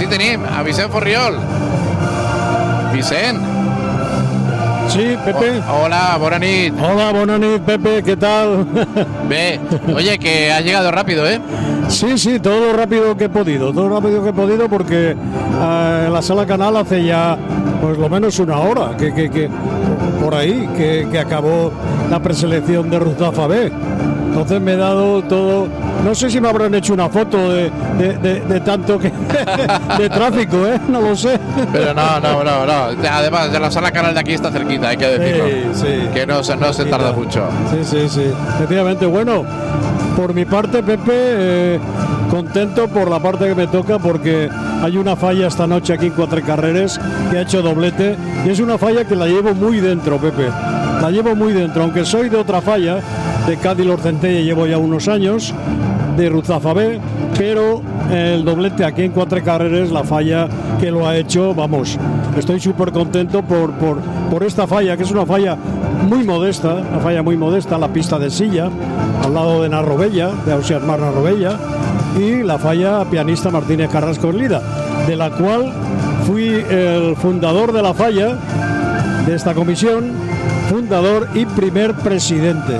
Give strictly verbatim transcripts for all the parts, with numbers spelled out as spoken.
sí tenim a Vicent Forriol. Vicent. Sí, Pepe. O, hola, bona nit. Hola, bona nit, Pepe, ¿qué tal? Ve, oye, que has llegado rápido, ¿eh? Sí, sí, todo lo rápido que he podido, todo lo rápido que he podido porque eh, en la Sala Canal hace ya, pues lo menos una hora, que, que, que por ahí, que, que acabó la preselección de Ruzafa B. Entonces me he dado todo, no sé si me habrán hecho una foto de, de, de, de tanto que de tráfico, ¿eh? No lo sé. Pero no, no, no, no. Además, de la Sala Canal de aquí está cerquita, hay que decirlo. Sí, sí. Que no, no se tarda mucho. Sí, sí, sí. Efectivamente, bueno, por mi parte, Pepe, eh, contento por la parte que me toca porque hay una falla esta noche aquí en Cuatro Carreres que ha hecho doblete y es una falla que la llevo muy dentro, Pepe. La llevo muy dentro, aunque soy de otra falla, de Cádiz Lorcentella, llevo ya unos años, de Ruzafa B, pero el doblete aquí en Cuatro Carreres, la falla que lo ha hecho, vamos, estoy súper contento por, por, por esta falla, que es una falla muy modesta, una falla muy modesta, la pista de Silla, al lado de Narrobella, de Ausias Mar Narrobella, y la falla pianista Martínez Carrasco Lida, de la cual fui el fundador de la falla, de esta comisión, fundador y primer presidente.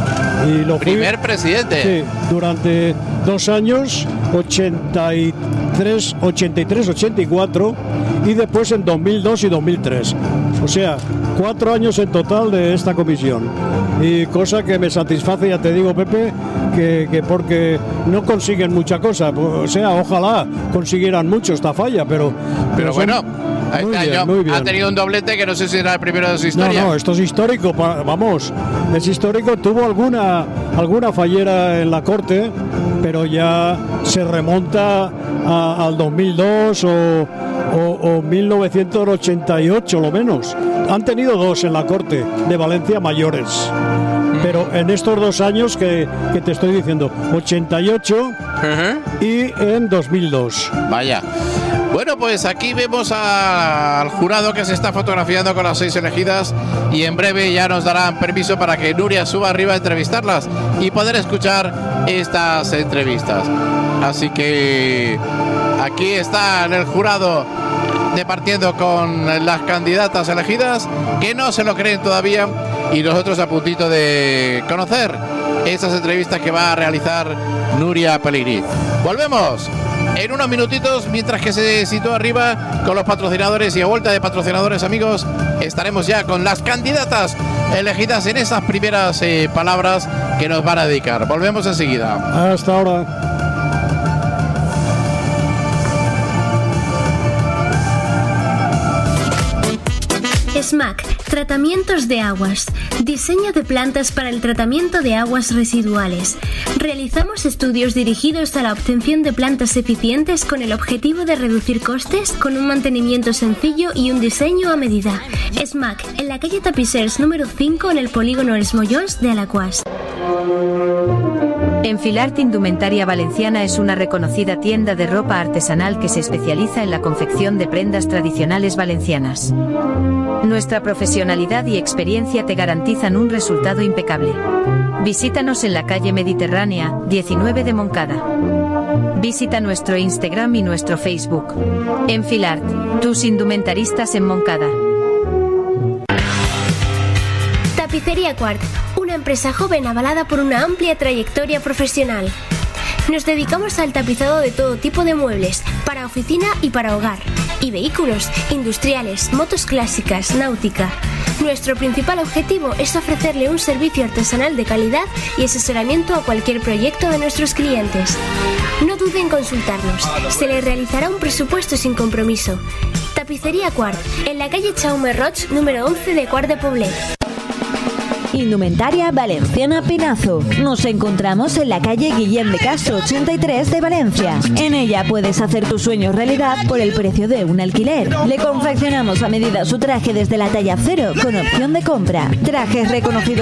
Y lo fui, primer presidente. Sí, durante dos años, ochenta y tres, ochenta y cuatro, y después en dos mil dos y dos mil tres. O sea, cuatro años en total de esta comisión. Y cosa que me satisface, ya te digo, Pepe, que, que porque no consiguen mucha cosa. O sea, ojalá consiguieran mucho esta falla, pero... Pero, pero bueno... Son, Este muy año bien, muy bien. Ha tenido un doblete que no sé si era el primero de su historia. No, no, esto es histórico, vamos, es histórico. Tuvo alguna alguna fallera en la corte, pero ya se remonta a, al dos mil dos o, o, o mil novecientos ochenta y ocho, lo menos. Han tenido dos en la corte de Valencia mayores. Pero en estos dos años que, que te estoy diciendo, ochenta y ocho uh-huh. y en dos mil dos. Vaya. Bueno, pues aquí vemos a, al jurado que se está fotografiando con las seis elegidas y en breve ya nos darán permiso para que Nuria suba arriba a entrevistarlas y poder escuchar estas entrevistas. Así que aquí está el jurado departiendo con las candidatas elegidas que no se lo creen todavía y nosotros a puntito de conocer esas entrevistas que va a realizar Nuria Pellegrí. Volvemos en unos minutitos, mientras que se sitúa arriba con los patrocinadores y a vuelta de patrocinadores, amigos, estaremos ya con las candidatas elegidas en esas primeras eh, palabras que nos van a dedicar. Volvemos enseguida. Hasta ahora. S M A C, Tratamientos de Aguas. Diseño de plantas para el tratamiento de aguas residuales. Realizamos estudios dirigidos a la obtención de plantas eficientes con el objetivo de reducir costes con un mantenimiento sencillo y un diseño a medida. S M A C, en la calle Tapisers número cinco en el polígono Els Mollons de Alaquàs. Enfilart Indumentaria Valenciana es una reconocida tienda de ropa artesanal que se especializa en la confección de prendas tradicionales valencianas. Nuestra profesionalidad y experiencia te garantizan un resultado impecable. Visítanos en la calle Mediterránea, diecinueve de Moncada. Visita nuestro Instagram y nuestro Facebook. Enfilart, tus indumentaristas en Moncada. Tapicería Quart, una empresa joven avalada por una amplia trayectoria profesional. Nos dedicamos al tapizado de todo tipo de muebles, para oficina y para hogar, y vehículos, industriales, motos clásicas, náutica. Nuestro principal objetivo es ofrecerle un servicio artesanal de calidad y asesoramiento a cualquier proyecto de nuestros clientes. No dude en consultarnos, se le realizará un presupuesto sin compromiso. Tapicería Quart, en la calle Jaume Roig, número once de Quart de Poblet. Indumentaria Valenciana Pinazo. Nos encontramos en la calle Guillem de Castro ochenta y tres de Valencia. En ella puedes hacer tus sueños realidad por el precio de un alquiler. Le confeccionamos a medida su traje desde la talla cero con opción de compra. Trajes reconocidos